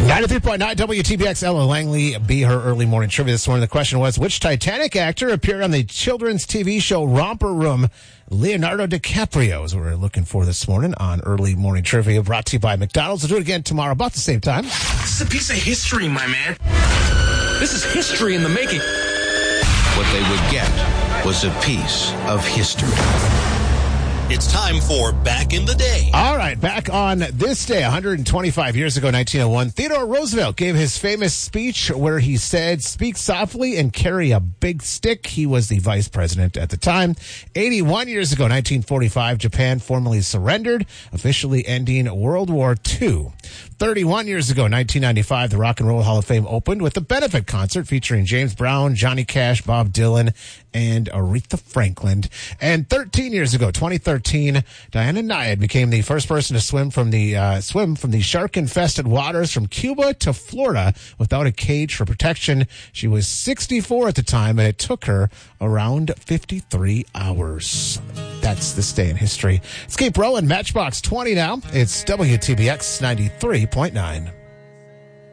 93.9 WTBX, Ella Langley, be her early morning trivia this morning. The question was, which Titanic actor appeared on the children's TV show Romper Room? Leonardo DiCaprio is what we're looking for this morning on early morning trivia, brought to you by McDonald's. We'll do it again tomorrow about the same time. This is a piece of history, my man. This is history in the making. What they would get was a piece of history. It's time for Back in the Day. All right, back on this day, 125 years ago, 1901, Theodore Roosevelt gave his famous speech where he said, "Speak softly and carry a big stick." He was the vice president at the time. 81 years ago, 1945, Japan formally surrendered, officially ending World War II. 31 years ago, 1995, the Rock and Roll Hall of Fame opened with a benefit concert featuring James Brown, Johnny Cash, Bob Dylan, and Aretha Franklin. And 13 years ago, 2013, Diana Nyad became the first person to swim from the shark-infested waters from Cuba to Florida without a cage for protection. She was 64 at the time, and it took her around 53 hours. That's this day in history. Let's keep rolling. Matchbox 20 now. It's WTBX 93.9.